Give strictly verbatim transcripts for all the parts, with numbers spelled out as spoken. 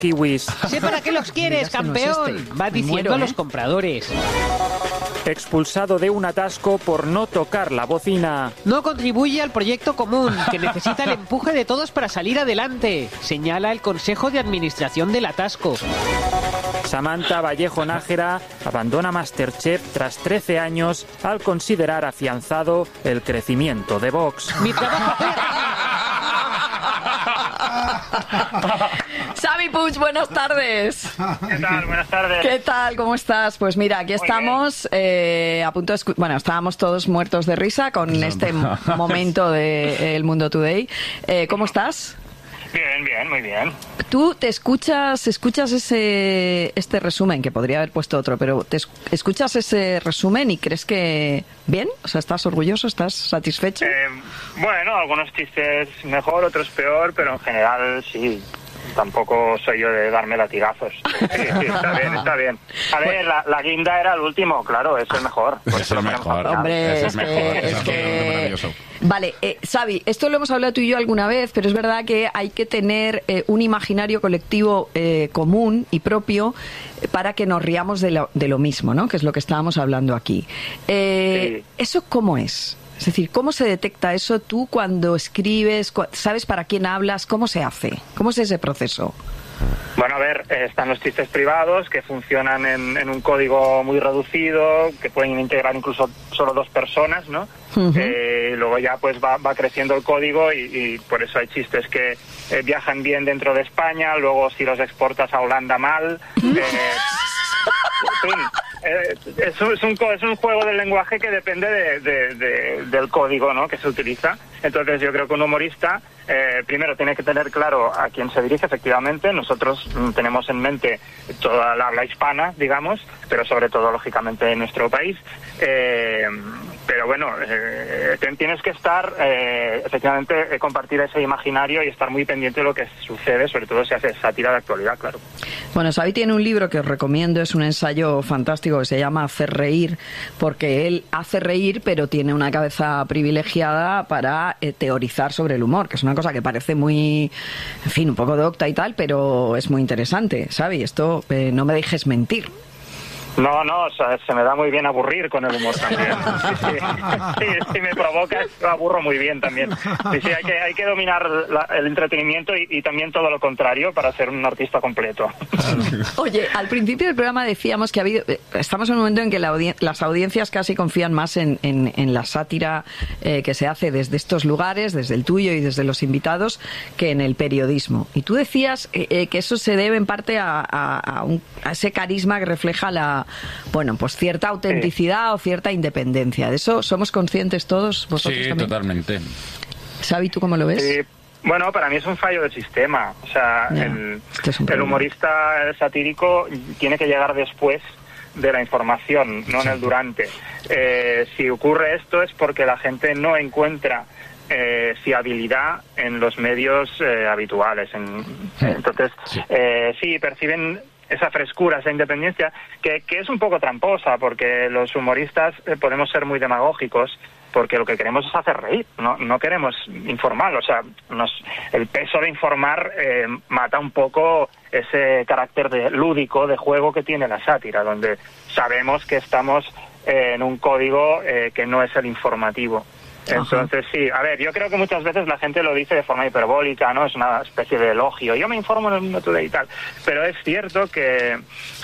kiwis. Sé para qué los quieres, campeón. este. Va diciendo Muero, a los ¿eh? compradores. Expulsado de un atasco por no tocar la bocina. No contribuye al proyecto común, que necesita el empuje de todos para salir adelante, señala el Consejo de Administración del Atasco. Samantha Vallejo Nájera abandona MasterChef tras trece años al considerar afianzado el crecimiento de Vox. Mi trabajo... Xavi Puig, buenas tardes. ¿Qué tal? Buenas tardes. ¿Qué tal? ¿Cómo estás? Pues mira, aquí estamos eh, a punto de escu- bueno, estábamos todos muertos de risa con este momento de El Mundo Today. Eh, ¿Cómo estás? Bien, bien, muy bien. Tú te escuchas, escuchas ese este resumen, que podría haber puesto otro, pero te es- escuchas ese resumen y crees que bien, o sea, ¿estás orgulloso? ¿Estás satisfecho? Eh, bueno, algunos chistes mejor, otros peor, pero en general sí. Tampoco soy yo de darme latigazos. Sí, sí, está bien, está bien. A ver, la, la guinda era el último, claro, es el mejor. Por Es eso el lo ponemos mejor. al final. Hombre, Ese es es mejor, que, ese es es que- maravilloso. Vale, eh, Xavi, esto lo hemos hablado tú y yo alguna vez, pero es verdad que hay que tener eh, un imaginario colectivo eh, común y propio eh, para que nos riamos de lo, de lo mismo, ¿no? Que es lo que estábamos hablando aquí. Eh, Sí. ¿Eso cómo es? Es decir, ¿cómo se detecta eso tú cuando escribes? Cu- ¿Sabes para quién hablas? ¿Cómo se hace? ¿Cómo es ese proceso? Bueno, a ver, eh, están los chistes privados que funcionan en, en un código muy reducido, que pueden integrar incluso solo dos personas, ¿no? Ujú. Eh, luego ya pues va, va creciendo el código y, y por eso hay chistes que eh, viajan bien dentro de España, luego si los exportas a Holanda mal. Eh, en fin, eh, es, un, es, un, co- es un juego del lenguaje que depende de, de- de- del código, ¿no?, que se utiliza. Entonces yo creo que un humorista eh, primero tiene que tener claro a quién se dirige, efectivamente. Nosotros mm, tenemos en mente toda la habla hispana, digamos, pero sobre todo, lógicamente, en nuestro país. Eh, pero bueno, eh, ten- tienes que estar, eh, efectivamente, eh, compartir ese imaginario y estar muy pendiente de lo que sucede, sobre todo si haces sátira de actualidad, claro. Bueno, Xavi tiene un libro que os recomiendo, es un ensayo fantástico que se llama Hacer reír, porque él hace reír, pero tiene una cabeza privilegiada para eh, teorizar sobre el humor, que es una cosa que parece muy, en fin, un poco docta y tal, pero es muy interesante, Xavi, esto eh, no me dejes mentir. No, no, o sea, se me da muy bien aburrir con el humor también. Sí, sí, sí, sí, me provoca, lo aburro muy bien también. Sí, sí, hay que, hay que dominar la- el entretenimiento y, y también todo lo contrario para ser un artista completo. Oye, al principio del programa decíamos que ha habido, eh, estamos en un momento en que la audien- las audiencias casi confían más en, en- en la sátira eh, que se hace desde estos lugares, desde el tuyo y desde los invitados, que en el periodismo. Y tú decías eh, eh, que eso se debe en parte a, a- a un- a ese carisma que refleja la, bueno, pues cierta autenticidad o cierta independencia. ¿De eso somos conscientes todos? ¿Vosotros Sí, también? totalmente. Xavi, ¿tú cómo lo ves? Sí, bueno, para mí es un fallo del sistema. O sea, Ya, el, este es un el problema. humorista satírico tiene que llegar después de la información, no en el durante. Eh, si ocurre esto es porque la gente no encuentra eh, fiabilidad en los medios eh, habituales. En- entonces, Sí. eh, sí, perciben esa frescura, esa independencia, que, que es un poco tramposa, porque los humoristas eh, podemos ser muy demagógicos, porque lo que queremos es hacer reír, no, no queremos informar. O sea, nos, el peso de informar eh, mata un poco ese carácter de lúdico, de juego que tiene la sátira, donde sabemos que estamos eh, en un código eh, que no es el informativo. Entonces, sí, a ver, yo creo que muchas veces la gente lo dice de forma hiperbólica, ¿no? Es una especie de elogio. Yo me informo en el Mundo Today y tal. Pero es cierto que,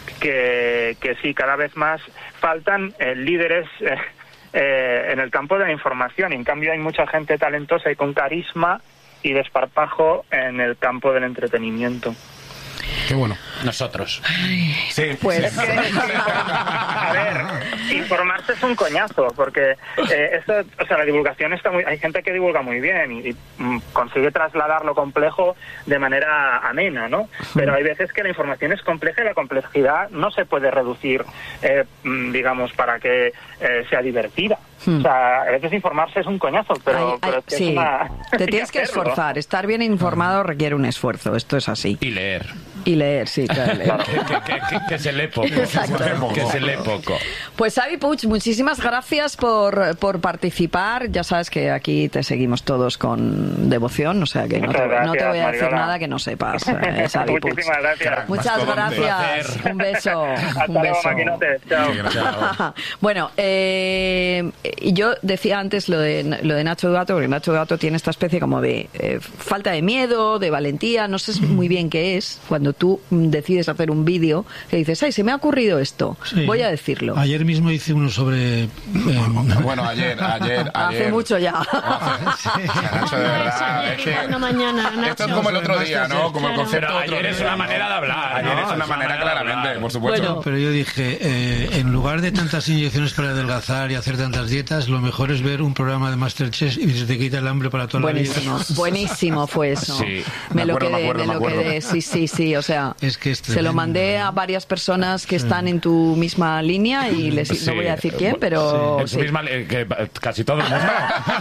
que, que sí, cada vez más faltan eh, líderes eh, eh, en el campo de la información. En cambio, hay mucha gente talentosa y con carisma y desparpajo en el campo del entretenimiento. Qué bueno. Nosotros. Sí. Pues Es que, es que, a ver, informarse es un coñazo, porque eh, esto, o sea, la divulgación está muy, hay gente que divulga muy bien y, y mm, consigue trasladar lo complejo de manera amena, ¿no? Pero hay veces que la información es compleja y la complejidad no se puede reducir, eh, mm, digamos, para que eh, sea divertida. O sea, a veces informarse es un coñazo, pero, Ay, pero ay, es que sí, es una... te hay tienes que hacerlo. esforzar. Estar bien informado requiere un esfuerzo, esto es así. Y leer. Y leer, sí, claro. Leer. que, que, que, que se lee poco. Exacto. Que se lee poco. Pues Xavi Puig, muchísimas gracias por, por participar. Ya sabes que aquí te seguimos todos con devoción, o sea que no te, gracias, no te voy a decir Mariola. nada que no sepas, eh, Xavi Puig. Muchísimas gracias. Muchas gracias. Un beso. Hasta Un luego, beso. maquinote. Chao. Chao. Bueno, eh, yo decía antes lo de, lo de Nacho Gato, porque Nacho Gato tiene esta especie como de eh, falta de miedo, de valentía, no sé muy bien qué es, cuando tú decides hacer un vídeo que dices, ay, se me ha ocurrido esto, Sí. voy a decirlo. Ayer mismo hice uno sobre... eh, Bueno, ayer, ayer, Hace ayer. mucho ya. Nacho, de verdad, es que No, mañana, Nacho. esto es como el otro día, ¿no? Como el Claro. concepto Pero otro ayer es día, una ¿no? manera de hablar, Ayer ¿no? es una Es manera, manera de claramente, hablar. por supuesto. Bueno. Pero yo dije, eh, en lugar de tantas inyecciones para adelgazar y hacer tantas dietas, lo mejor es ver un programa de Masterchef y se te quita el hambre para toda la vida. Buenísimo, buenísimo fue eso. Sí. Me, Me lo acuerdo, me quedé, acuerdo, me me lo acuerdo. quedé, sí, sí, sí, o sea, Es que es se lo tremendo. mandé a varias personas que están en tu misma línea y les Sí. no voy a decir quién, pero En su sí. misma, eh, que, eh, casi todo el mundo.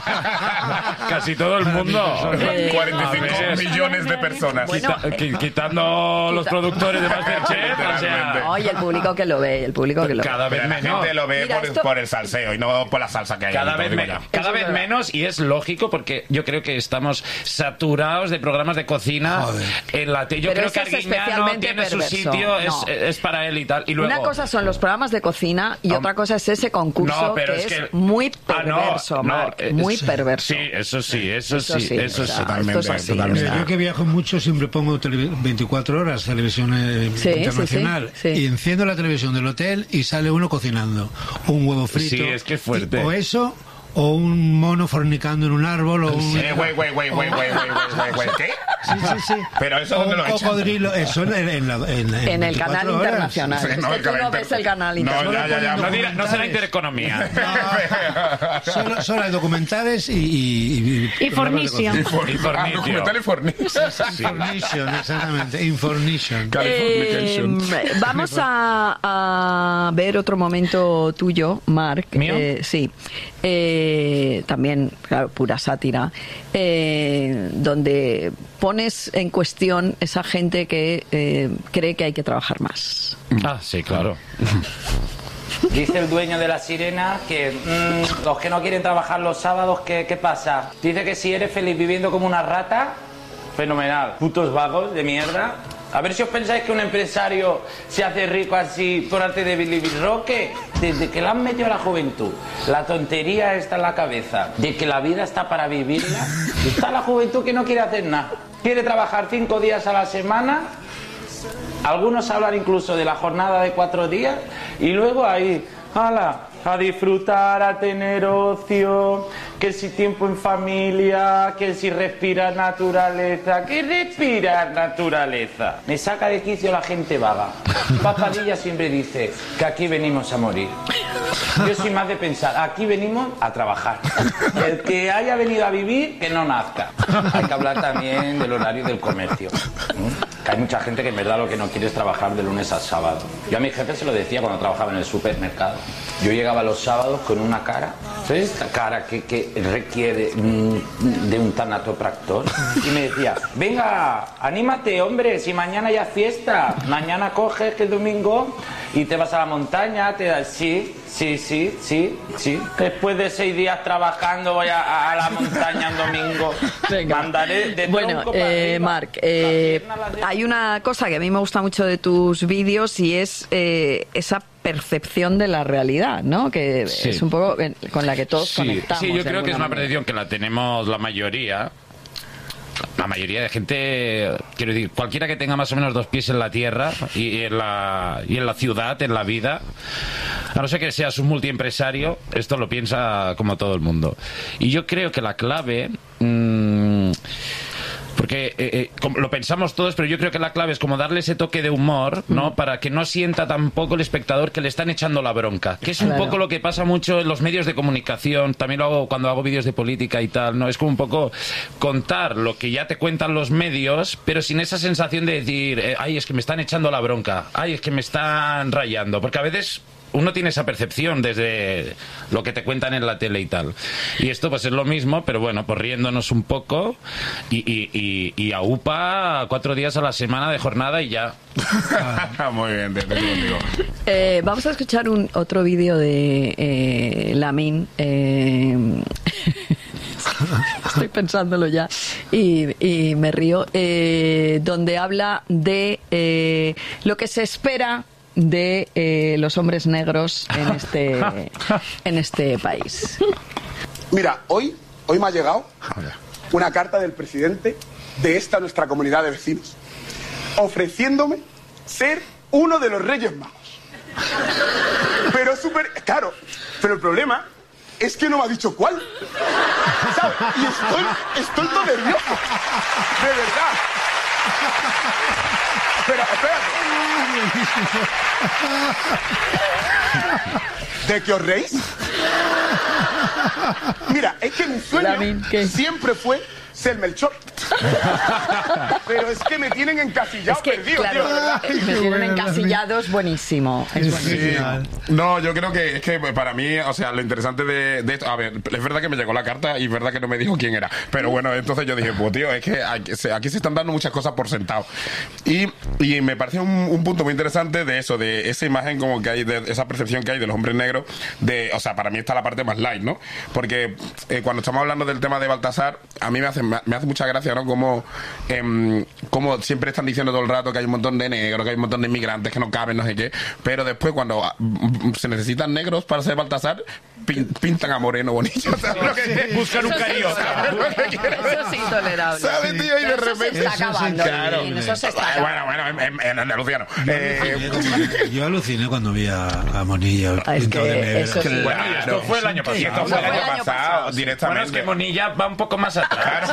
Casi todo el mundo. Eh, cuarenta y cinco a ver. millones de personas. Bueno, Quita- qui- quitando los productores de Masterchef, o sea, Oye, el público que lo ve, el público que lo ve. cada vez Pero la menos. gente lo ve Mira, por, esto- por el salseo y no por la salsa que hay. Cada ahí, vez, lo digo me- ya. cada Eso es vez verdad. menos, y es lógico porque yo creo que estamos saturados de programas de cocina Joder. en la tele. Yo Pero creo que eso es Arguiñano especialmente tiene su perverso. sitio, es, No. es para él y tal. Y luego, Una cosa son los programas de cocina y Hom- otra cosa es ese concurso No, pero que es es, que- muy Ah, no, perverso, no, Marc, eh, muy sí. perverso. Sí, eso sí, eso, Eso sí, sí, eso o sea, sí. totalmente, esto es así, totalmente. o sea. Mira, yo que viajo mucho siempre pongo tele- veinticuatro horas televisión eh, Sí, internacional sí, sí, sí. y enciendo la televisión del hotel y sale uno cocinando un huevo frito. Sí, es que es fuerte. Y- o eso o un mono fornicando en un árbol o un... Eh, güey, güey, güey, güey, güey, güey, güey, güey, ¿qué? Sí, sí, sí. Pero eso O dónde un lo echan. cocodrilo, eso en, en, la- en, En el canal veinticuatro horas. internacional. Sí, Es no, que el tú no canal ves inter- el canal No, internacional. ya, ya, ya. No, dirá- no será intereconomía. Solo, solo hay documentales y... Y, Y fornicio. Y fornicio. Ah, documental y fornicio. Information, exactamente. Information. Californication. Eh, vamos a, a ver otro momento tuyo, Marc. ¿Mío? Eh, sí. Eh, también, claro, pura sátira. eh, donde pones en cuestión esa gente que eh, cree que hay que trabajar más. Ah, sí, claro. Dice el dueño de La Sirena que mm, los que no quieren trabajar los sábados, ¿qué, ¿qué pasa? Dice que si eres feliz viviendo como una rata, fenomenal. Putos vagos de mierda. A ver si os pensáis que un empresario se hace rico así por arte de Billy Roque. Desde que le han metido a la juventud la tontería está en la cabeza de que la vida está para vivirla, está la juventud que no quiere hacer nada. Quiere trabajar cinco días a la semana. Algunos hablan incluso de la jornada de cuatro días y luego ahí, ¡hala! A disfrutar, a tener ocio, que si tiempo en familia, que si respirar naturaleza, que respirar naturaleza. Me saca de quicio la gente vaga. Papadilla siempre dice que aquí venimos a morir. Yo soy más de pensar, aquí venimos a trabajar. El que haya venido a vivir, que no nazca. Hay que hablar también del horario del comercio. ¿Mm? Que hay mucha gente que en verdad lo que no quiere es trabajar de lunes a sábado. Yo a mi jefe se lo decía cuando trabajaba en el supermercado. Yo llegaba los sábados con una cara, ¿sabes? Esta cara que, que requiere mm, de un tanatopractor. Y me decía, venga, anímate, hombre, si mañana ya es fiesta. Mañana coges que es domingo y te vas a la montaña, te das, sí, sí, sí, sí, sí. Después de seis días trabajando voy a, a la montaña un domingo. Venga. Mandaré de Bueno, tronco para eh, arriba. Marc, eh, Las piernas las de- hay una cosa que a mí me gusta mucho de tus vídeos y es eh, esa percepción de la realidad, ¿no? Que Sí. es un poco eh, con la que todos Sí, conectamos. sí, yo de creo que es alguna una manera. percepción que la tenemos la mayoría. La mayoría de gente, quiero decir, cualquiera que tenga más o menos dos pies en la tierra y en la, y en la ciudad, en la vida, a no ser que seas un multiempresario, esto lo piensa como todo el mundo. Y yo creo que la clave... mmm, porque eh, eh, como lo pensamos todos, pero yo creo que la clave es como darle ese toque de humor, ¿no? Para que no sienta tampoco el espectador que le están echando la bronca. Que es un Claro. poco lo que pasa mucho en los medios de comunicación. También lo hago cuando hago vídeos de política y tal, ¿no? Es como un poco contar lo que ya te cuentan los medios, pero sin esa sensación de decir, eh, ay, es que me están echando la bronca, ay, es que me están rayando. Porque a veces uno tiene esa percepción desde lo que te cuentan en la tele y tal. Y esto pues es lo mismo, pero bueno, pues riéndonos un poco y, y, y, y a UPA cuatro días a la semana de jornada y ya. Muy bien, te, te digo. Eh, vamos a escuchar un otro vídeo de eh, Lamin. Eh, estoy pensándolo ya y, y me río. Eh, donde habla de eh, lo que se espera de eh, los hombres negros en este en este país. Mira, hoy, hoy me ha llegado una carta del presidente de esta nuestra comunidad de vecinos, ofreciéndome ser uno de los Reyes Magos. Pero súper... Claro, pero el problema es que no me ha dicho cuál. ¿Sabes? Y estoy, estoy todo nervioso. De verdad. Pero, espérate. ¿De qué os reís? Mira, es que mi sueño siempre fue ser Melchor. Pero es que me tienen encasillado, es que, perdido, claro, tío, de verdad. me tienen encasillado, es buenísimo. Es buenísimo. Sí. No, yo creo que es que para mí, o sea, lo interesante de, de esto, a ver, es verdad que me llegó la carta y es verdad que no me dijo quién era, pero bueno, entonces yo dije, pues tío, es que aquí se, aquí se están dando muchas cosas por sentado. Y, y me parece un, un punto muy interesante de eso, de esa imagen como que hay, de esa percepción que hay de los hombres negros, de, o sea, para mí está la parte más light, ¿no? Porque eh, cuando estamos hablando del tema de Baltasar, a mí me hace, me hace mucha gracia, ¿no? Como, eh, como siempre están diciendo todo el rato que hay un montón de negros, que hay un montón de inmigrantes que no caben, no sé qué, pero después cuando se necesitan negros para ser Baltasar, pin, pintan a Moreno Bonillo, ¿sabes lo que buscan un carioca? Eso es intolerable. ¿Sabes, tío? Y de repente... Eso se está acabando. Claro. Eso se está Bueno, bueno, en, en Andalucía no. Eh, Yo aluciné cuando vi a, a Monilla Ah, es pintado que de negro. eso sí. Bueno, y esto fue el año pasado. Y esto fue el año pasado, pasado, sí. directamente. Bueno, es que Monilla va un poco más atrás.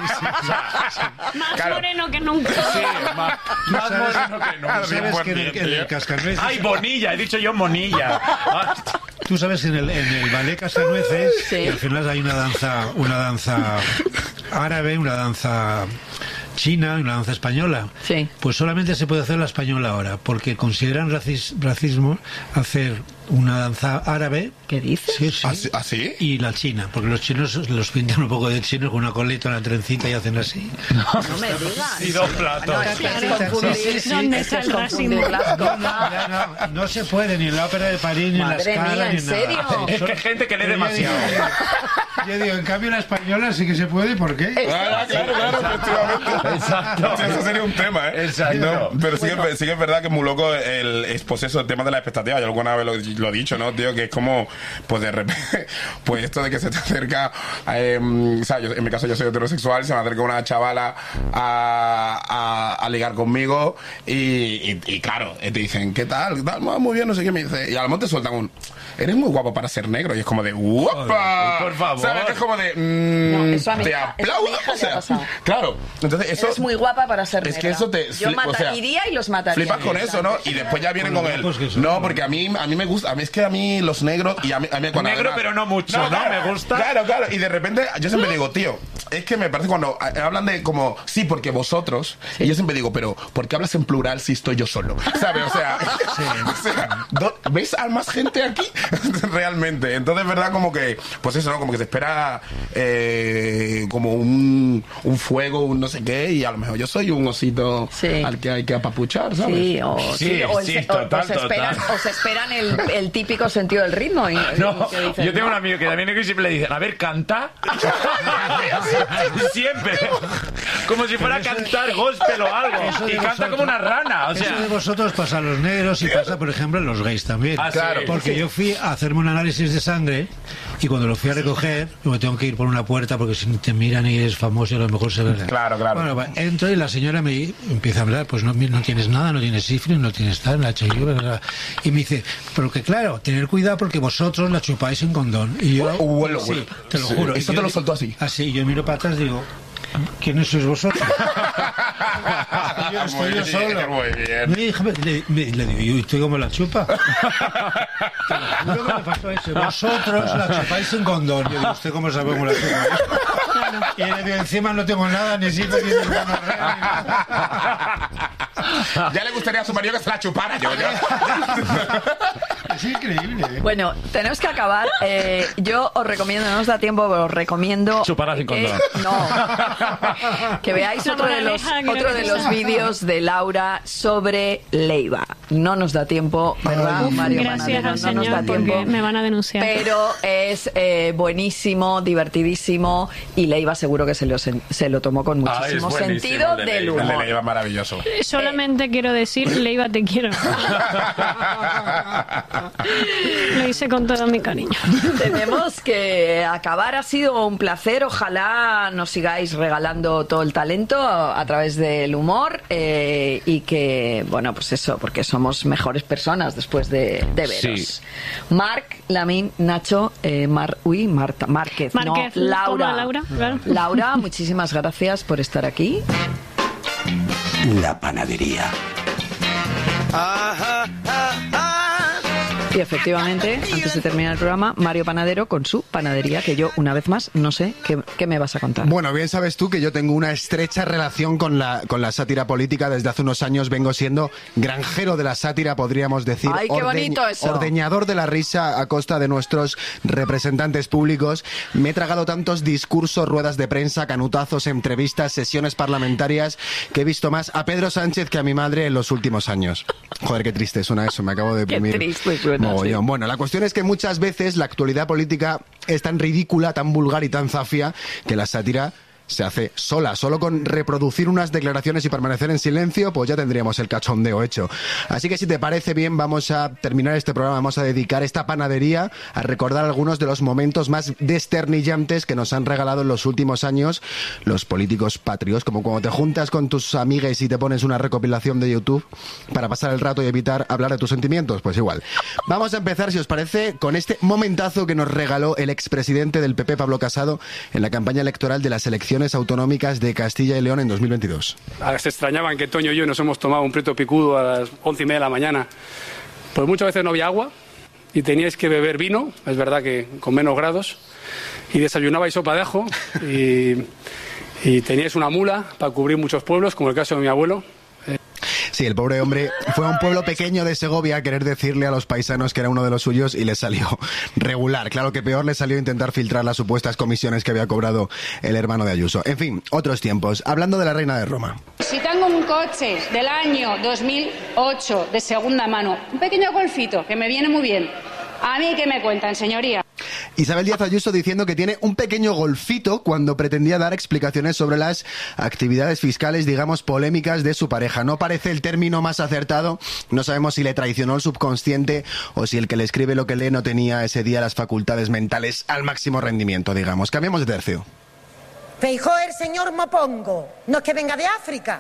Más Claro. moreno que nunca. Sí, más, más moreno que no. Tú sabes que en el, en el Cascanueces... Ay, Bonilla, he dicho yo Monilla. Ah, Tú sabes que en el, en el ballet Cascanueces, Sí. y al final hay una danza, una danza árabe, una danza china y una danza española. Sí. Pues solamente se puede hacer la española ahora, porque consideran racis- racismo hacer una danza árabe. ¿Qué dices? Sí, sí. ¿Así? ¿Así? Y la china, porque los chinos los pintan un poco de chinos con una coleta, una trencita y hacen así. No me digas. y dos platos. No, es que es confundir. Sí, sí, sí. ¿Dónde Es que está es el confundir racismo? las No, cosas. no, no, no se puede ni en la ópera de París, ni Madre en la Scala, mía, ni ¿en en nada. serio? Es que hay gente que lee Pero yo demasiado. digo, Yo digo, en cambio la española sí que se puede, ¿por qué? Ah, claro, claro, efectivamente. Exacto. Sí, eso sería un tema, ¿eh? Exacto. No, pero sí, que, sí que es verdad que es muy loco el, es, pues eso, el tema de la expectativa. Yo alguna vez lo, lo he dicho, ¿no, tío? Que es como, pues de repente, pues esto de que se te acerca, eh, o sea, yo, en mi caso yo soy heterosexual, se me acerca una chavala a, a, a ligar conmigo y, y, y claro, te dicen, ¿qué tal? ¿Qué tal? Muy bien, no sé qué me dice. Y al monte sueltan un, eres muy guapo para ser negro. Y es como de, ¡guapa! Por favor. ¿Sabes? Que es como de, mmm, No, eso a mi te hija- eso a aplaudo. mi hija O le sea, ha pasado. claro. Entonces eso... Es muy guapa para ser Es que negra. eso te... Yo fli- mata- o sea, iría y los mataría. flipas con eso, ¿no? Y después ya vienen Con con lo él. guapos que son. No, porque a mí, a mí me gusta... A mí es que a mí los negros... Y a mí, a mí cuando Negro, además- pero no mucho, ¿no? claro, Me gusta. Claro, claro. Y de repente yo siempre digo, tío, es que me parece cuando eh, hablan de como... Sí, porque vosotros... Y yo siempre digo, pero ¿por qué hablas en plural si estoy yo solo? ¿Sabes? O sea... o sea, do- ¿ves a más gente aquí? Realmente. Entonces, es verdad, como que... Pues eso, ¿no? Como que se espera... Eh, como un, un fuego, un no sé qué, y a lo mejor yo soy un osito Sí. al que hay que apapuchar, ¿sabes? Sí, o, Sí, sí, o, el sí, se- o- total, o se esperan, total. o se esperan el, el típico sentido del ritmo. Y, No, y que dicen, yo tengo ¿no? un amigo que también es que siempre le dicen, a ver, canta. Siempre. Como si fuera a Pero eso- cantar gospel o algo. Eso de Y canta vosotros- como una rana. O Eso de sea, vosotros pasa a los negros y pasa, por ejemplo, a los gays también. Ah, sí. Claro. Porque yo fui a hacerme un análisis de sangre y cuando lo fui a recoger, me tengo que ir por una puerta porque si te miran y eres famoso a lo mejor se ve. Claro, claro. Bueno, va, entro y la señora me empieza a hablar, pues no, no tienes nada, no tienes sífilis, no tienes tal, la H I V, bla, bla. Y me dice, pero que claro, tener cuidado porque vosotros la chupáis en condón. Y yo, Uh, bueno, sí, bueno. te lo Sí. juro. Esto Y te yo- lo soltó así. Así, yo miro para atrás y digo, ¿quiénes sois vosotros? Yo estoy Muy yo bien, solo. muy bien. Me dije, le, me- le digo, ¿y usted cómo la chupa? Te lo juro que me pasó eso. Vosotros la chupáis en condón. Yo digo, ¿usted cómo sabe cómo la chupa? Y le digo, encima no tengo nada, ni sífilis, ni gonorrea, ni nada. Ya le gustaría a su marido que se la chupara yo. yo. Es increíble. ¿eh? Bueno, tenemos que acabar. Eh, yo os recomiendo, no nos da tiempo, pero os recomiendo... Chuparla sin condón. Que, no. Que veáis otro de los, otro de los vídeos de Laura sobre Leiva. No nos da tiempo, ¿verdad, Uf, Mario gracias Panadero? al No señor, nos da tiempo. porque me van a denunciar. Pero es eh, buenísimo, divertidísimo, y Leiva seguro que se lo, sen- se lo tomó con Ah, es muchísimo buenísimo sentido el de del Leiva. El de humor. Leiva es maravilloso. Solamente quiero decir, Leiva, te quiero. Lo hice con todo mi cariño. Tenemos que acabar. Ha sido un placer. Ojalá nos sigáis regalando todo el talento a través del humor eh, y que, bueno, pues eso, porque somos mejores personas después de, de veros. Sí. Marc, Lamin, Nacho, eh, Mar, uy, Marta, Márquez, Márquez, no, Laura. toma, Laura, claro. Laura, muchísimas gracias por estar aquí. La panadería. Y efectivamente, antes de terminar el programa, Mario Panadero con su panadería, que yo, una vez más, no sé qué, qué me vas a contar. Bueno, bien sabes tú que yo tengo una estrecha relación con la, con la sátira política. Desde hace unos años vengo siendo granjero de la sátira, podríamos decir. ¡Ay, qué bonito eso! Ordeñador de la risa a costa de nuestros representantes públicos. Me he tragado tantos discursos, ruedas de prensa, canutazos, entrevistas, sesiones parlamentarias, que he visto más a Pedro Sánchez que a mi madre en los últimos años. Joder, qué triste suena eso, me acabo de Qué deprimir. triste suena, Mogollón. sí. Bueno, la cuestión es que muchas veces la actualidad política es tan ridícula, tan vulgar y tan zafia que la sátira se hace sola. Solo con reproducir unas declaraciones y permanecer en silencio, pues ya tendríamos el cachondeo hecho. Así que si te parece bien, vamos a terminar este programa, vamos a dedicar esta panadería a recordar algunos de los momentos más desternillantes que nos han regalado en los últimos años los políticos patrios, como cuando te juntas con tus amigues y te pones una recopilación de YouTube para pasar el rato y evitar hablar de tus sentimientos, pues igual. Vamos a empezar, si os parece, con este momentazo que nos regaló el expresidente del P P, Pablo Casado, en la campaña electoral de las elecciones autonómicas de Castilla y León en dos mil veintidós. Ahora se extrañaban que Toño y yo nos hemos tomado un prieto picudo a las once y media de la mañana. Pues muchas veces no había agua y teníais que beber vino, es verdad que con menos grados, y desayunabais sopa de ajo y, y teníais una mula para cubrir muchos pueblos, como el caso de mi abuelo. Sí, el pobre hombre fue a un pueblo pequeño de Segovia a querer decirle a los paisanos que era uno de los suyos y le salió regular. Claro que peor le salió intentar filtrar las supuestas comisiones que había cobrado el hermano de Ayuso. En fin, otros tiempos. Hablando de la reina de Roma. Si tengo un coche del año dos mil ocho de segunda mano, un pequeño golfito que me viene muy bien, ¿a mí qué me cuentan, señoría? Isabel Díaz Ayuso diciendo que tiene un pequeño golfito cuando pretendía dar explicaciones sobre las actividades fiscales, digamos, polémicas de su pareja. No parece el término más acertado. No sabemos si le traicionó el subconsciente o si el que le escribe lo que lee no tenía ese día las facultades mentales al máximo rendimiento, digamos. Cambiemos de tercio. Feijóo el señor Mopongo. No es que venga de África.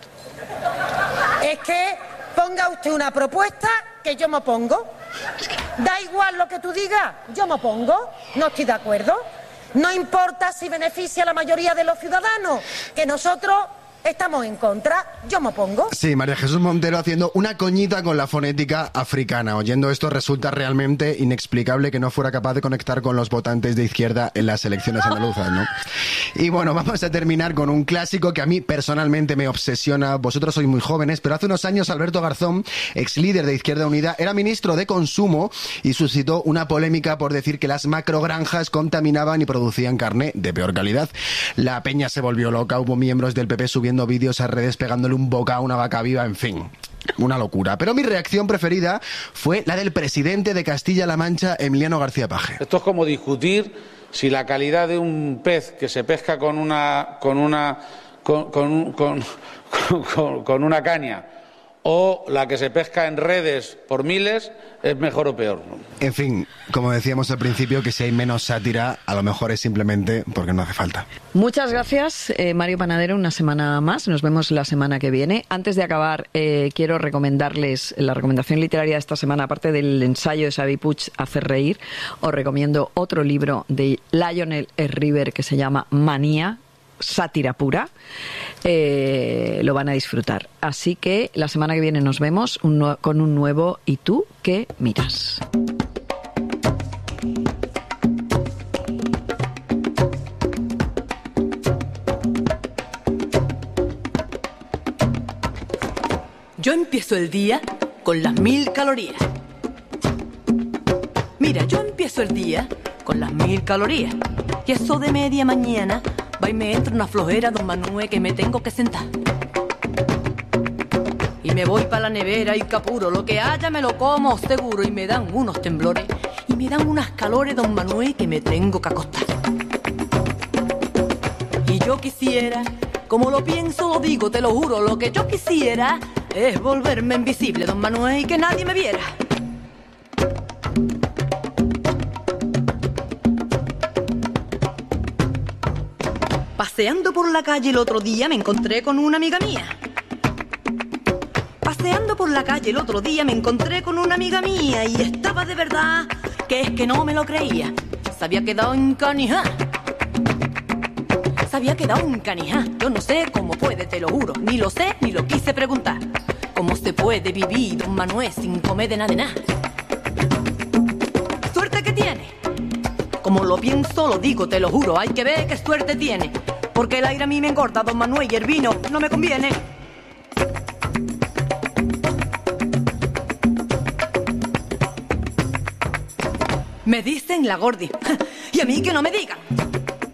Es que ponga usted una propuesta que yo me opongo. Da igual lo que tú digas, yo me opongo. No estoy de acuerdo. No importa si beneficia a la mayoría de los ciudadanos, que nosotros estamos en contra, yo me opongo. Sí, María Jesús Montero haciendo una coñita con la fonética africana. Oyendo esto resulta realmente inexplicable que no fuera capaz de conectar con los votantes de izquierda en las elecciones andaluzas, ¿no? Y bueno, vamos a terminar con un clásico que a mí personalmente me obsesiona. Vosotros sois muy jóvenes, pero hace unos años Alberto Garzón, ex líder de Izquierda Unida, era ministro de Consumo y suscitó una polémica por decir que las macrogranjas contaminaban y producían carne de peor calidad. La peña se volvió loca, hubo miembros del P P subiendo vídeos a redes pegándole un boca a una vaca viva, en fin, una locura. Pero mi reacción preferida fue la del presidente de Castilla-La Mancha, Emiliano García Paje. Esto es como discutir si la calidad de un pez que se pesca con una con una con, con, con, con, con una caña o la que se pesca en redes por miles es mejor o peor. En fin, como decíamos al principio, que si hay menos sátira, a lo mejor es simplemente porque no hace falta. Muchas gracias, eh, Mario Panadero, una semana más. Nos vemos la semana que viene. Antes de acabar, eh, quiero recomendarles la recomendación literaria de esta semana, aparte del ensayo de Xavi Puig, Hacer reír. Os recomiendo otro libro de Lionel River que se llama Manía, sátira pura. Eh, lo van a disfrutar. Así que la semana que viene nos vemos un nu- con un nuevo ¿Y tú qué miras? Yo empiezo el día con las mil calorías. Mira, yo empiezo el día con las mil calorías. Y eso de media mañana va y me entra una flojera, don Manuel, que me tengo que sentar. Y me voy para la nevera y capuro lo que haya me lo como seguro. Y me dan unos temblores y me dan unas calores, don Manuel, que me tengo que acostar. Y yo quisiera, como lo pienso lo digo, te lo juro, lo que yo quisiera es volverme invisible, don Manuel, y que nadie me viera. Paseando por la calle el otro día me encontré con una amiga mía. Paseando por la calle el otro día me encontré con una amiga mía y estaba de verdad que es que no me lo creía. Se había quedado en canija. Se había quedado en canija. Yo no sé cómo puede, te lo juro. Ni lo sé ni lo quise preguntar. ¿Cómo se puede vivir, don Manuel, sin comer de nada de nada? Suerte que tiene. Como lo pienso, lo digo, te lo juro. Hay que ver qué suerte tiene. Porque el aire a mí me engorda, don Manuel, y el vino no me conviene. Me dicen la gordi. Y a mí que no me digan.